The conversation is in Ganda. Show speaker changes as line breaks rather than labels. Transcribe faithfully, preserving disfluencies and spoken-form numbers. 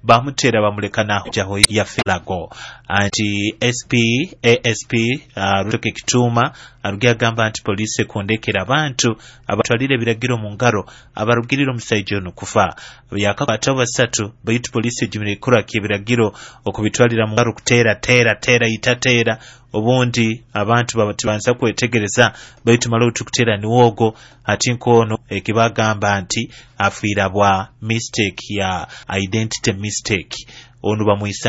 bamutera bamulekana jaho ya Filago anti S P A S P uh, Rutoke Kituma arugia gamba anti police kondekera abantu abatwalire biragiro mu ngaro abarugiriro musaijono kufa yakakata basatu bayita police jimire kura kibiragiro okubitwalira mu ngaro kutera tera tera itatera obundi abantu babatibanza kwetegereza bayita malutu kutera niwogo ati nkono ekibagamba anti afira bwa mistake ya identity mistake onu bamwisa